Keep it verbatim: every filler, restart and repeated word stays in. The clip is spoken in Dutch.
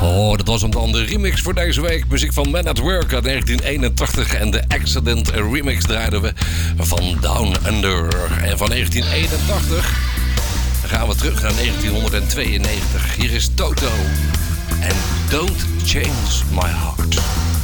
Oh, dat was dan de remix voor deze week. Muziek van Man at Work uit negentien eenentachtig. En de Accident remix draaiden we van Down Under. En van negentien eenentachtig gaan we terug naar negentien tweeënnegentig. Hier is Toto en Don't Change My Heart.